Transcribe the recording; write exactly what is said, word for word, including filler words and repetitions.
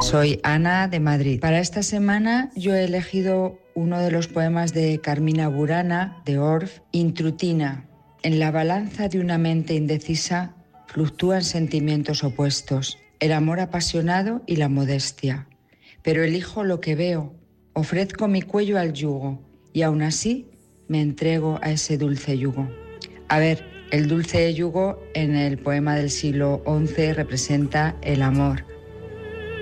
Soy Ana de Madrid. Para esta semana yo he elegido uno de los poemas de Carmina Burana, de Orff, Intrutina. En la balanza de una mente indecisa fluctúan sentimientos opuestos, el amor apasionado y la modestia. Pero elijo lo que veo, ofrezco mi cuello al yugo y aún así me entrego a ese dulce yugo. A ver, el dulce yugo en el poema del siglo once representa el amor.